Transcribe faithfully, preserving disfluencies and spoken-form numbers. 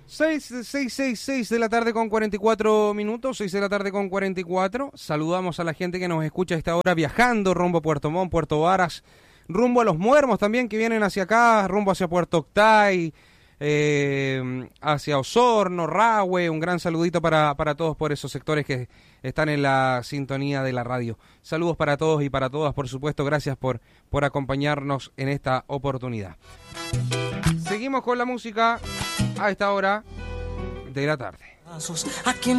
seis, seis, seis, seis de la tarde con cuarenta y cuatro minutos, seis de la tarde con cuarenta y cuatro. Saludamos a la gente que nos escucha a esta hora viajando rumbo a Puerto Montt, Puerto Varas, rumbo a Los Muermos también que vienen hacia acá, rumbo hacia Puerto Octay, eh, hacia Osorno, Rahue. Un gran saludito para, para todos por esos sectores que están en la sintonía de la radio. Saludos para todos y para todas, por supuesto. Gracias por, por acompañarnos en esta oportunidad. Seguimos con la música a esta hora de la tarde.